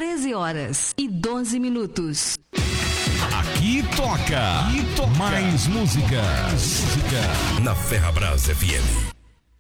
13h12. Aqui toca. Mais música. Na Ferrabras FM.